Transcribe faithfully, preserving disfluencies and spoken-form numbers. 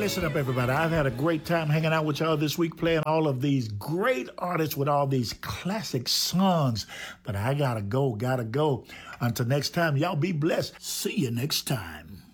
Listen up, everybody. I've had a great time hanging out with y'all this week, playing all of these great artists with all these classic songs. But I gotta go, gotta go. Until next time, y'all be blessed. See you next time.